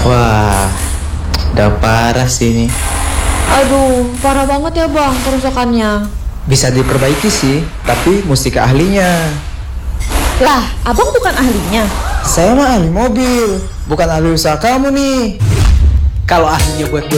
Wah, udah parah sih ini. Aduh, parah banget ya bang kerusakannya. Bisa diperbaiki sih, tapi mesti ke ahlinya. Lah, abang bukan ahlinya. Saya mah ahli mobil, bukan ahli usaha kamu nih. Kalau ahlinya buat